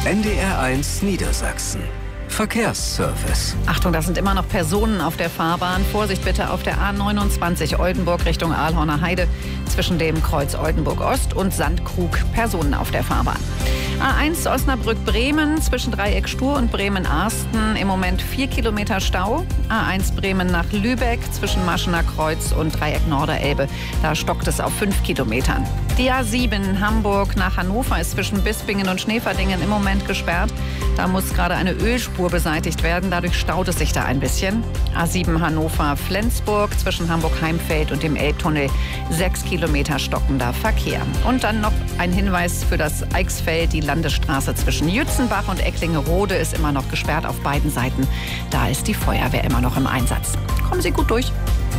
NDR1 Niedersachsen. Verkehrsservice. Achtung, da sind immer noch Personen auf der Fahrbahn. Vorsicht bitte auf der A29 Oldenburg Richtung Ahlhorner Heide. Zwischen dem Kreuz Oldenburg Ost und Sandkrug Personen auf der Fahrbahn. A1 Osnabrück-Bremen zwischen Dreieck Stur und Bremen-Arsten. Im Moment 4 Kilometer Stau. A1 Bremen nach Lübeck zwischen Maschener Kreuz und Dreieck Norderelbe. Da stockt es auf 5 Kilometern. Die A7 Hamburg nach Hannover ist zwischen Bispingen und Schneeverdingen im Moment gesperrt. Da muss gerade eine Ölspur beseitigt werden. Dadurch staut es sich da ein bisschen. A7 Hannover-Flensburg zwischen Hamburg-Heimfeld und dem Elbtunnel. 6 Kilometer stockender Verkehr. Und dann noch ein Hinweis für das Eichsfeld. Die Landesstraße zwischen Jützenbach und Ecklingerode ist immer noch gesperrt auf beiden Seiten. Da ist die Feuerwehr immer noch im Einsatz. Kommen Sie gut durch.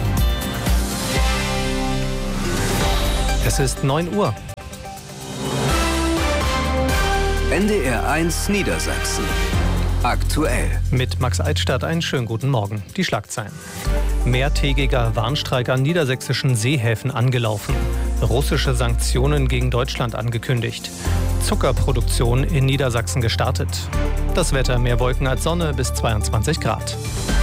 Es ist 9 Uhr. NDR1 Niedersachsen. Aktuell. Mit Max Eitstadt einen schönen guten Morgen. Die Schlagzeilen. Mehrtägiger Warnstreik an niedersächsischen Seehäfen angelaufen. Russische Sanktionen gegen Deutschland angekündigt. Zuckerproduktion in Niedersachsen gestartet. Das Wetter: mehr Wolken als Sonne bis 22 Grad.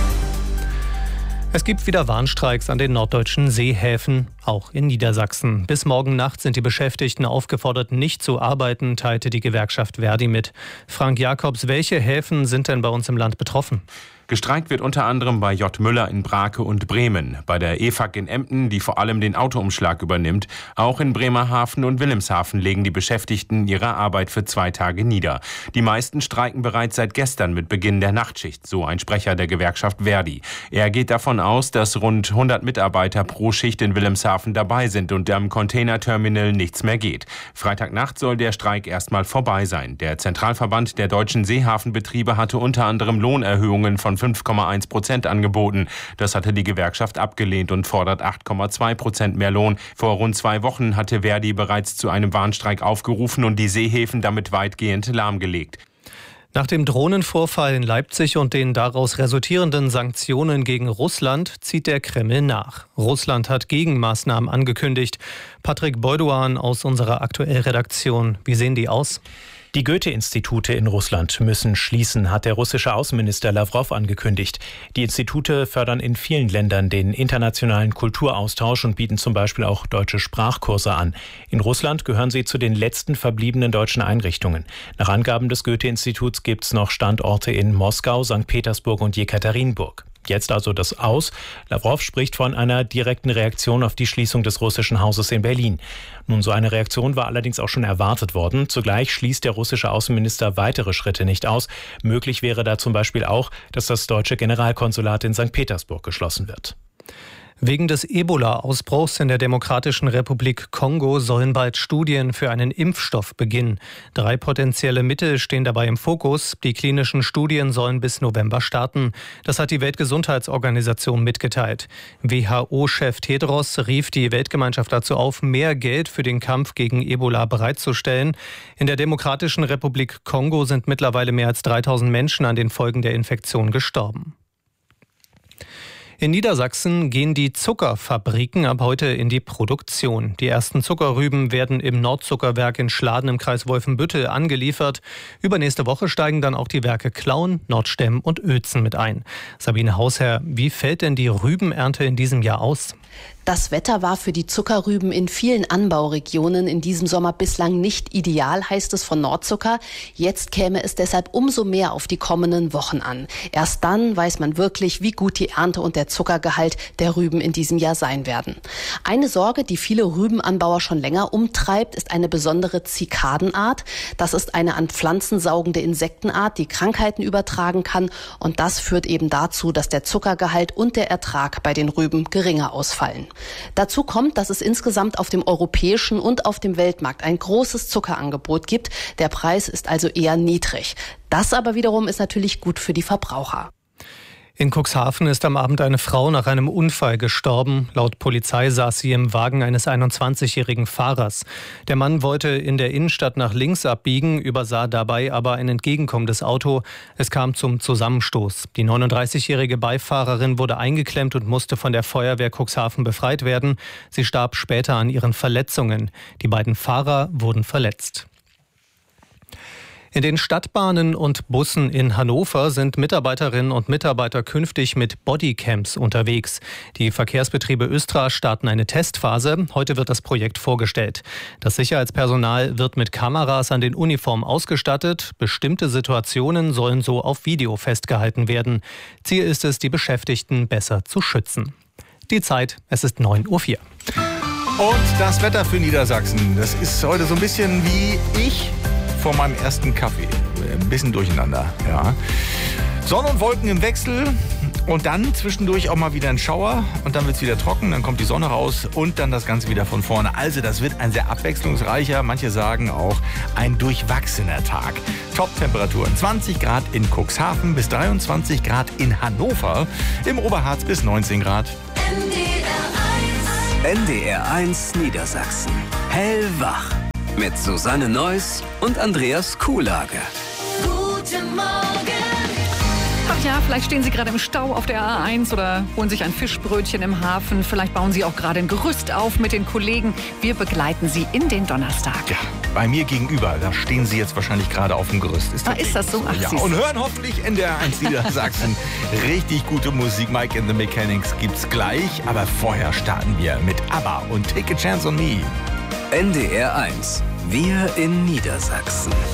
Es gibt wieder Warnstreiks an den norddeutschen Seehäfen, auch in Niedersachsen. Bis morgen Nacht sind die Beschäftigten aufgefordert, nicht zu arbeiten, teilte die Gewerkschaft ver.di mit. Frank Jakobs, welche Häfen sind denn bei uns im Land betroffen? Gestreikt wird unter anderem bei J. Müller in Brake und Bremen, bei der EFAG in Emden, die vor allem den Autoumschlag übernimmt. Auch in Bremerhaven und Wilhelmshaven legen die Beschäftigten ihre Arbeit für 2 Tage nieder. Die meisten streiken bereits seit gestern mit Beginn der Nachtschicht, so ein Sprecher der Gewerkschaft ver.di. Er geht davon aus, dass rund 100 Mitarbeiter pro Schicht in Wilhelmshaven dabei sind und am Containerterminal nichts mehr geht. Freitagnacht soll der Streik erstmal vorbei sein. Der Zentralverband der deutschen Seehafenbetriebe hatte unter anderem Lohnerhöhungen von 5,1% angeboten. Das hatte die Gewerkschaft abgelehnt und fordert 8,2% mehr Lohn. Vor rund 2 Wochen hatte ver.di bereits zu einem Warnstreik aufgerufen und die Seehäfen damit weitgehend lahmgelegt. Nach dem Drohnenvorfall in Leipzig und den daraus resultierenden Sanktionen gegen Russland zieht der Kreml nach. Russland hat Gegenmaßnahmen angekündigt. Patrick Beudoan aus unserer Aktuell-Redaktion. Wie sehen die aus? Die Goethe-Institute in Russland müssen schließen, hat der russische Außenminister Lawrow angekündigt. Die Institute fördern in vielen Ländern den internationalen Kulturaustausch und bieten zum Beispiel auch deutsche Sprachkurse an. In Russland gehören sie zu den letzten verbliebenen deutschen Einrichtungen. Nach Angaben des Goethe-Instituts gibt es noch Standorte in Moskau, St. Petersburg und Jekaterinburg. Jetzt also das Aus. Lawrow spricht von einer direkten Reaktion auf die Schließung des russischen Hauses in Berlin. Nun, so eine Reaktion war allerdings auch schon erwartet worden. Zugleich schließt der russische Außenminister weitere Schritte nicht aus. Möglich wäre da zum Beispiel auch, dass das deutsche Generalkonsulat in St. Petersburg geschlossen wird. Wegen des Ebola-Ausbruchs in der Demokratischen Republik Kongo sollen bald Studien für einen Impfstoff beginnen. 3 potenzielle Mittel stehen dabei im Fokus. Die klinischen Studien sollen bis November starten. Das hat die Weltgesundheitsorganisation mitgeteilt. WHO-Chef Tedros rief die Weltgemeinschaft dazu auf, mehr Geld für den Kampf gegen Ebola bereitzustellen. In der Demokratischen Republik Kongo sind mittlerweile mehr als 3000 Menschen an den Folgen der Infektion gestorben. In Niedersachsen gehen die Zuckerfabriken ab heute in die Produktion. Die ersten Zuckerrüben werden im Nordzuckerwerk in Schladen im Kreis Wolfenbüttel angeliefert. Übernächste Woche steigen dann auch die Werke Klauen, Nordstemm und Uelzen mit ein. Sabine Hausherr, wie fällt denn die Rübenernte in diesem Jahr aus? Das Wetter war für die Zuckerrüben in vielen Anbauregionen in diesem Sommer bislang nicht ideal, heißt es von Nordzucker. Jetzt käme es deshalb umso mehr auf die kommenden Wochen an. Erst dann weiß man wirklich, wie gut die Ernte und der Zuckergehalt der Rüben in diesem Jahr sein werden. Eine Sorge, die viele Rübenanbauer schon länger umtreibt, ist eine besondere Zikadenart. Das ist eine an Pflanzen saugende Insektenart, die Krankheiten übertragen kann. Und das führt eben dazu, dass der Zuckergehalt und der Ertrag bei den Rüben geringer ausfallen. Dazu kommt, dass es insgesamt auf dem europäischen und auf dem Weltmarkt ein großes Zuckerangebot gibt. Der Preis ist also eher niedrig. Das aber wiederum ist natürlich gut für die Verbraucher. In Cuxhaven ist am Abend eine Frau nach einem Unfall gestorben. Laut Polizei saß sie im Wagen eines 21-jährigen Fahrers. Der Mann wollte in der Innenstadt nach links abbiegen, übersah dabei aber ein entgegenkommendes Auto. Es kam zum Zusammenstoß. Die 39-jährige Beifahrerin wurde eingeklemmt und musste von der Feuerwehr Cuxhaven befreit werden. Sie starb später an ihren Verletzungen. Die beiden Fahrer wurden verletzt. In den Stadtbahnen und Bussen in Hannover sind Mitarbeiterinnen und Mitarbeiter künftig mit Bodycams unterwegs. Die Verkehrsbetriebe Östra starten eine Testphase. Heute wird das Projekt vorgestellt. Das Sicherheitspersonal wird mit Kameras an den Uniformen ausgestattet. Bestimmte Situationen sollen so auf Video festgehalten werden. Ziel ist es, die Beschäftigten besser zu schützen. Die Zeit, es ist 9:04 Uhr. Und das Wetter für Niedersachsen, das ist heute so ein bisschen wie ich vor meinem ersten Kaffee. Ein bisschen durcheinander, ja. Sonne und Wolken im Wechsel und dann zwischendurch auch mal wieder ein Schauer und dann wird es wieder trocken, dann kommt die Sonne raus und dann das Ganze wieder von vorne. Also das wird ein sehr abwechslungsreicher, manche sagen auch ein durchwachsener Tag. Top-Temperaturen 20 Grad in Cuxhaven bis 23 Grad in Hannover, im Oberharz bis 19 Grad. NDR1 Niedersachsen. Hellwach. Mit Susanne Neuss und Andreas Kuhlage. Guten Morgen. Ach ja, vielleicht stehen Sie gerade im Stau auf der A1 oder holen sich ein Fischbrötchen im Hafen. Vielleicht bauen Sie auch gerade ein Gerüst auf mit den Kollegen. Wir begleiten Sie in den Donnerstag. Ja, bei mir gegenüber, da stehen Sie jetzt wahrscheinlich gerade auf dem Gerüst. Ist das so? Ach, ja, und hören hoffentlich NDR1 Niedersachsen. Richtig gute Musik, Mike and the Mechanics gibt's gleich. Aber vorher starten wir mit ABBA und Take a Chance on Me. NDR1. Wir in Niedersachsen.